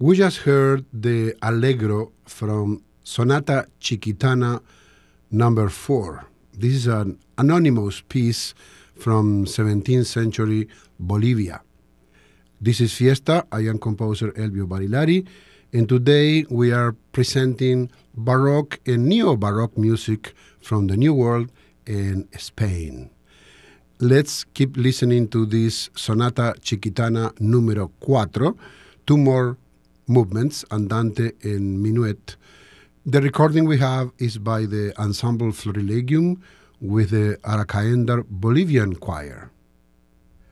We just heard the Allegro from Sonata Chiquitana number 4. This is an anonymous piece from 17th century Bolivia. This is Fiesta. I am composer Elvio Barilari, and today we are presenting Baroque and Neo-Baroque music from the New World in Spain. Let's keep listening to this Sonata Chiquitana número 4, 2 more movements, andante and minuet. The recording we have is by the Ensemble Florilegium with the Aracaenda Bolivian Choir.